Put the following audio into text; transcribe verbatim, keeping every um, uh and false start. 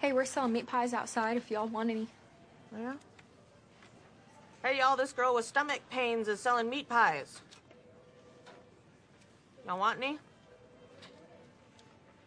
Hey, we're selling meat pies outside if y'all want any. Yeah? Hey, y'all, this girl with stomach pains is selling meat pies. Y'all want any?